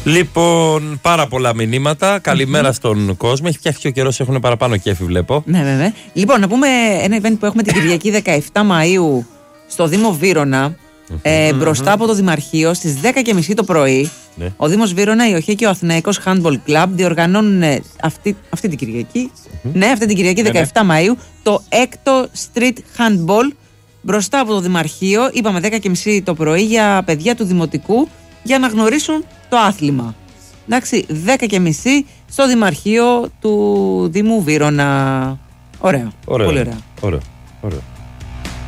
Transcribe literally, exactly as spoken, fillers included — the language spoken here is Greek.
Λοιπόν, πάρα πολλά μηνύματα. Καλημέρα mm-hmm. στον κόσμο. Έχει φτιάξει ο καιρός, έχουν παραπάνω κέφι, βλέπω. Ναι, βέβαια. Λοιπόν, να πούμε ένα event που έχουμε την Κυριακή δεκαεφτά Μαΐου στο Δήμο Βύρωνα. Mm-hmm. Ε, μπροστά mm-hmm. από το Δημαρχείο στις δέκα και μισή το πρωί. Ναι. Ο Δήμος Βύρωνα, η ΟΧΕ και ο Αθηναϊκός Handball Club διοργανώνουν αυτή, αυτή την Κυριακή. Mm-hmm. Ναι, αυτή την Κυριακή δεκαεφτά Μαΐου το έκτο Street Handball μπροστά από το Δημαρχείο. Είπαμε δέκα και μισή το πρωί για παιδιά του Δημοτικού για να γνωρίσουν το άθλημα. Εντάξει, δέκα και μισή στο Δημαρχείο του Δήμου Βύρωνα. Ωραίο. Ωραίο. Πολύ ωραίο. Ωραίο. Ωραίο.